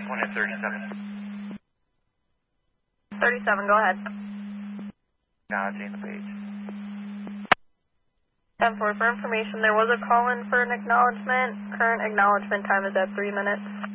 One at 37. 37, go ahead. Acknowledging the page. 10-4, for information, there was a call-in for an acknowledgement. Current acknowledgement time is at 3 minutes.